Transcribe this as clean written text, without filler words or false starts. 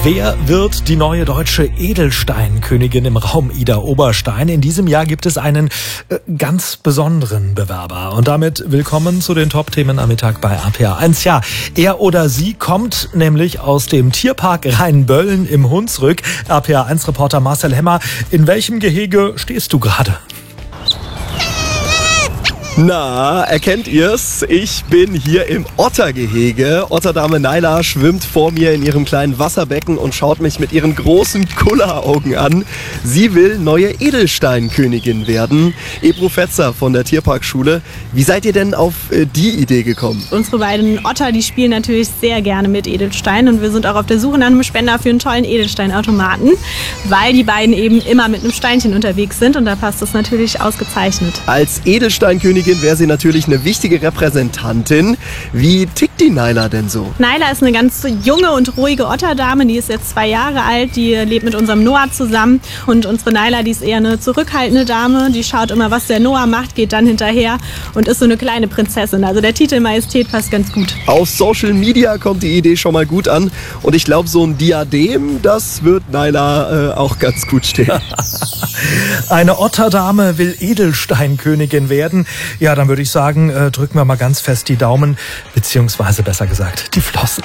Wer wird die neue deutsche Edelsteinkönigin im Raum Idar-Oberstein? In diesem Jahr gibt es einen ganz besonderen Bewerber. Und damit willkommen zu den Top-Themen am Mittag bei RPA1. Ja, er oder sie kommt nämlich aus dem Tierpark Rheinböllen im Hunsrück. RPA1-Reporter Marcel Hemmer, in welchem Gehege stehst du gerade? Na, erkennt ihr's? Ich bin hier im Ottergehege. Otterdame Naila schwimmt vor mir in ihrem kleinen Wasserbecken und schaut mich mit ihren großen Kulleraugen an. Sie will neue Edelsteinkönigin werden. Ebru Fetzer von der Tierparkschule. Wie seid ihr denn auf die Idee gekommen? Unsere beiden Otter, die spielen natürlich sehr gerne mit Edelstein und wir sind auch auf der Suche nach einem Spender für einen tollen Edelsteinautomaten, weil die beiden eben immer mit einem Steinchen unterwegs sind und da passt es natürlich ausgezeichnet. Als Edelsteinkönigin wäre sie natürlich eine wichtige Repräsentantin. Wie tickt die Naila denn so? Naila ist eine ganz junge und ruhige Otterdame, die ist jetzt 2 Jahre alt, die lebt mit unserem Noah zusammen und unsere Naila, die ist eher eine zurückhaltende Dame, die schaut immer, was der Noah macht, geht dann hinterher und ist so eine kleine Prinzessin. Also der Titel Majestät passt ganz gut. Auf Social Media kommt die Idee schon mal gut an und ich glaube, so ein Diadem, das wird Naila auch ganz gut stehen. Eine Otterdame will Edelsteinkönigin werden. Ja, dann würde ich sagen, drücken wir mal ganz fest die Daumen, beziehungsweise besser gesagt die Flossen.